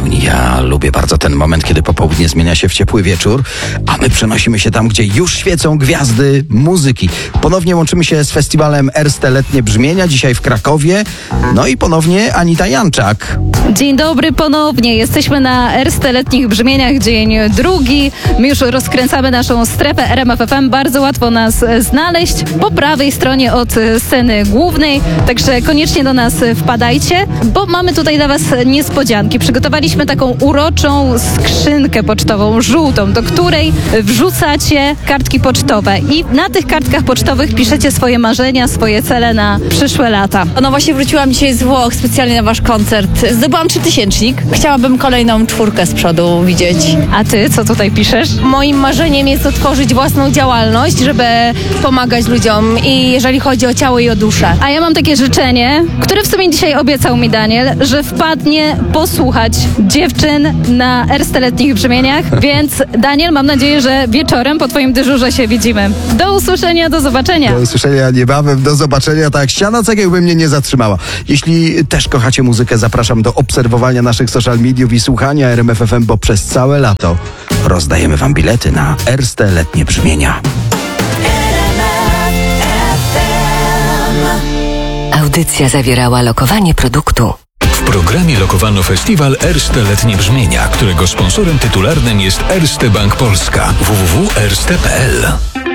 pełni. Ja lubię bardzo ten moment, kiedy popołudnie zmienia się w ciepły wieczór, a my przenosimy się tam, gdzie już świecą gwiazdy muzyki. Ponownie łączymy się z festiwalem Erste Letnie Brzmienia, dzisiaj w Krakowie. No i ponownie Anita Janczak. Dzień dobry ponownie. Jesteśmy na Erste Letnich Brzmieniach, dzień drugi. My już rozkręcamy naszą strefę RMF FM. Bardzo łatwo nas znaleźć po prawej stronie od sceny głównej. Także koniecznie do nas wpadajcie, bo mamy tutaj dla Was niespodzianki. Przygotowaliśmy taką uroczą skrzynkę pocztową, żółtą, do której wrzucacie kartki pocztowe i na tych kartkach pocztowych piszecie swoje marzenia, swoje cele na przyszłe lata. No właśnie wróciłam dzisiaj z Włoch specjalnie na Wasz koncert. Zdobyłam 3000. Chciałabym kolejną 4 z przodu widzieć. A Ty co tutaj piszesz? Moim marzeniem jest otworzyć własną działalność, żeby pomagać ludziom i jeżeli chodzi o ciało i o duszę. A ja mam takie życzenie, które w sumie dzisiaj obiecał mi Daniel, że wpadnie posłuchać dziewczyn na Erste Letnich Brzmieniach, więc Daniel, mam nadzieję, że wieczorem po Twoim dyżurze się widzimy. Do usłyszenia, do zobaczenia. Do usłyszenia niebawem, do zobaczenia. Tak, ściana cegieł by mnie nie zatrzymała. Jeśli też kochacie muzykę, zapraszam do obserwowania naszych social mediów i słuchania RMF FM, bo przez całe lato rozdajemy Wam bilety na Erste Letnie Brzmienia. Audycja zawierała lokowanie produktu. W programie lokowano festiwal Erste Letnie Brzmienia, którego sponsorem tytularnym jest Erste Bank Polska. www.erste.pl